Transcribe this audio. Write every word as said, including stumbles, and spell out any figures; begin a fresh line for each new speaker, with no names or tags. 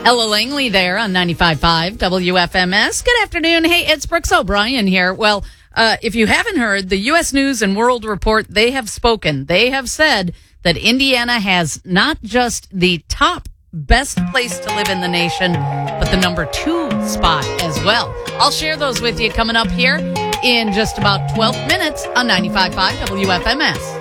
Ella Langley there on ninety-five point five W F M S. Good afternoon. Hey, it's Brooks O'Brien here. Well, uh, if you haven't heard, the U S News and World Report, they have spoken. They have said that Indiana has not just the top best place to live in the nation, but the number two spot as well. I'll share those with you coming up here in just about twelve minutes on ninety-five point five W F M S.